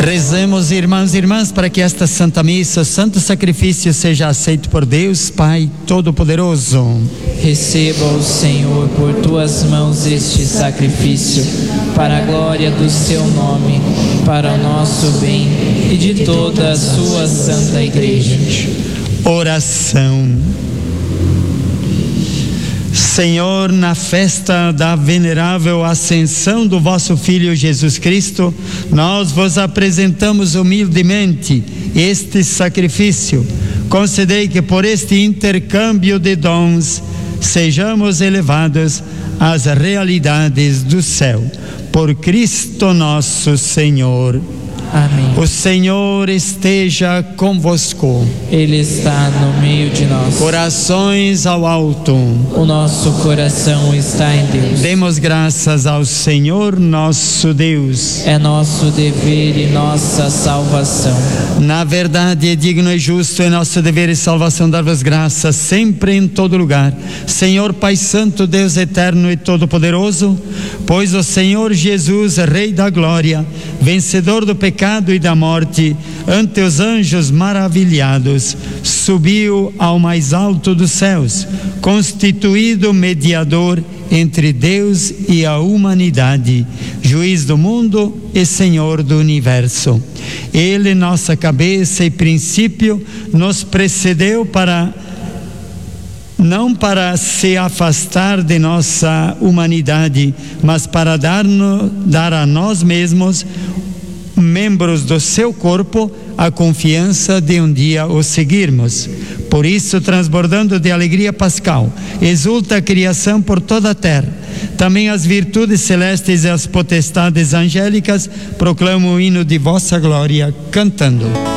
Rezemos, irmãos e irmãs, para que esta Santa Missa, santo sacrifício, seja aceito por Deus Pai Todo-Poderoso. Receba o Senhor por tuas mãos este sacrifício, para a glória do seu nome, para o nosso bem e de toda a sua santa Igreja. Oração. Senhor, na festa da venerável ascensão do vosso Filho Jesus Cristo, nós vos apresentamos humildemente este sacrifício. Concedei que por este intercâmbio de dons sejamos elevados às realidades do céu. Por Cristo nosso Senhor. Amém. O Senhor esteja convosco. Ele está no meio de nós. Corações ao alto. O nosso coração está em Deus. Demos graças ao Senhor nosso Deus. É nosso dever e nossa salvação. Na verdade, é digno e justo, é nosso dever e salvação dar-vos graças sempre e em todo lugar, Senhor Pai Santo, Deus eterno e todo-poderoso, pois o Senhor Jesus, Rei da glória, vencedor do pecado e da morte, ante os anjos maravilhados, subiu ao mais alto dos céus, constituído mediador entre Deus e a humanidade, juiz do mundo e Senhor do universo. Ele, nossa cabeça e princípio, nos precedeu não para se afastar de nossa humanidade, mas para dar a nós mesmos, membros do seu corpo, a confiança de um dia o seguirmos. Por isso, transbordando de alegria pascal, exulta a criação por toda a terra. Também as virtudes celestes e as potestades angélicas proclamam o hino de vossa glória, cantando.